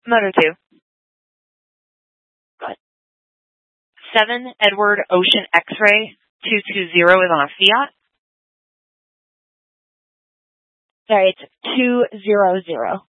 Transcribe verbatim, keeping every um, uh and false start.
Moto two. Good. seven Edward Ocean X-Ray two two zero is on a Fiat. Sorry, it's two zero zero.